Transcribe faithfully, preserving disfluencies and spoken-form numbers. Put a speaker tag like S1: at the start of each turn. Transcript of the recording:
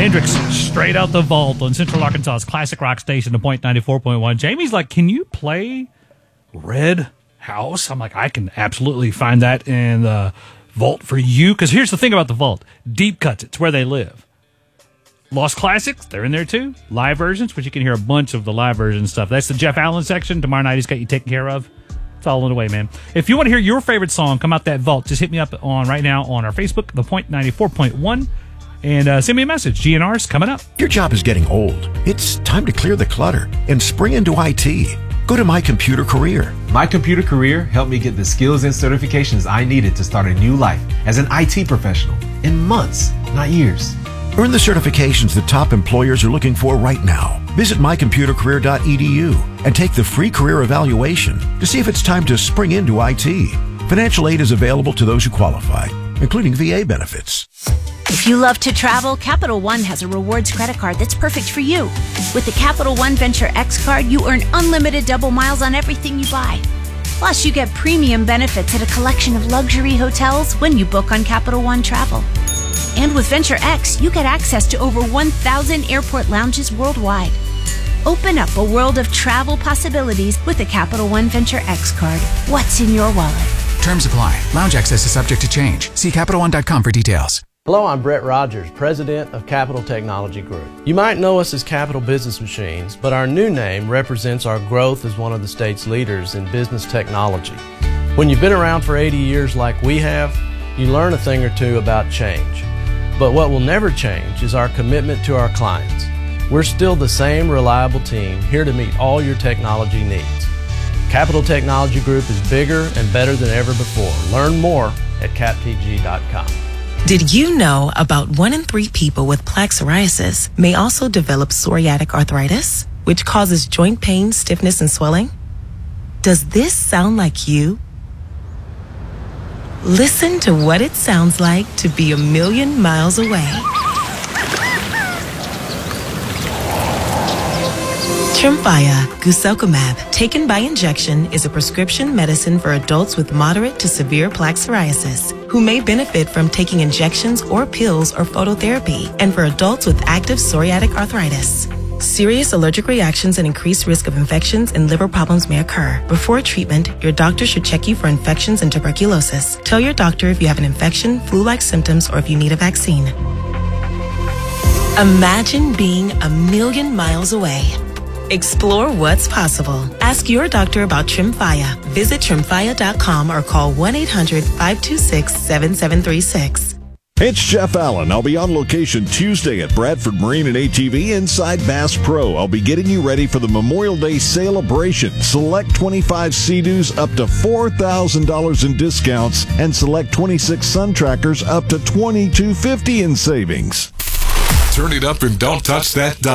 S1: Hendrix, straight out the vault on Central Arkansas's classic rock station, The Point ninety-four point one. Jamie's like, can you play Red House? I'm like, I can absolutely find that in the vault for you. Because here's the thing about the vault. Deep cuts, it's where they live. Lost Classics, they're in there too. Live versions, which you can hear a bunch of the live version stuff. That's the Jeff Allen section. Tomorrow night he's got you taken care of. It's all in the way, man. If you want to hear your favorite song come out that vault, just hit me up on right now on our Facebook, The Point ninety-four point one. And uh, send me a message. G N R's coming up.
S2: Your job is getting old. It's time to clear the clutter and spring into I T. Go to My Computer Career.
S3: My Computer Career helped me get the skills and certifications I needed to start a new life as an I T professional in months, not years.
S2: Earn the certifications the top employers are looking for right now. Visit my computer career dot e d u and take the free career evaluation to see if it's time to spring into I T. Financial aid is available to those who qualify, including V A benefits.
S4: If you love to travel, Capital One has a rewards credit card that's perfect for you. With the Capital One Venture X card, you earn unlimited double miles on everything you buy. Plus, you get premium benefits at a collection of luxury hotels when you book on Capital One Travel. And with Venture X, you get access to over one thousand airport lounges worldwide. Open up a world of travel possibilities with the Capital One Venture X card. What's in your wallet?
S5: Terms apply. Lounge access is subject to change. See Capital One dot com for details.
S6: Hello, I'm Brett Rogers, President of Capital Technology Group. You might know us as Capital Business Machines, but our new name represents our growth as one of the state's leaders in business technology. When you've been around for eighty years like we have, you learn a thing or two about change. But what will never change is our commitment to our clients. We're still the same reliable team here to meet all your technology needs. Capital Technology Group is bigger and better than ever before. Learn more at cap t g dot com.
S7: Did you know about one in three people with plaque psoriasis may also develop psoriatic arthritis, which causes joint pain, stiffness, and swelling? Does this sound like you? Listen to what it sounds like to be a million miles away. Tremfya guselkumab, taken by injection, is a prescription medicine for adults with moderate to severe plaque psoriasis who may benefit from taking injections or pills or phototherapy, and for adults with active psoriatic arthritis. Serious allergic reactions and increased risk of infections and liver problems may occur. Before treatment, your doctor should check you for infections and tuberculosis. Tell your doctor if you have an infection, flu-like symptoms, or if you need a vaccine. Imagine being a million miles away. Explore what's possible. Ask your doctor about Tremfya. Visit tremfya dot com or call one eight hundred, five two six, seven seven three six.
S8: It's Jeff Allen. I'll be on location Tuesday at Bradford Marine and A T V inside Bass Pro. I'll be getting you ready for the Memorial Day celebration. Select twenty-five Sea-Doos up to four thousand dollars in discounts and select twenty-six Sun Trackers up to twenty-two fifty in savings.
S9: Turn it up and don't touch that dial.